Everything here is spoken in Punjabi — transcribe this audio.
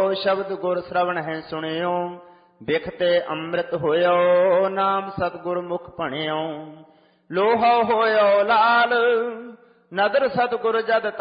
ਸ਼ਬਦ ਗੁਰ ਸ਼ਰਵਣ ਹੈ ਸੁਣਿਓ। ਬਿਖਤੇ ਅੰਮ੍ਰਿਤ ਹੋਇਓ, ਨਾਮ ਸਤਿਗੁਰ ਮੁਖ ਭਣਿਓ। ਲੋਹਾ ਹੋਇਓ ਲਾਲ, ਨਦਰ ਸਤਿਗੁਰ ਜਦ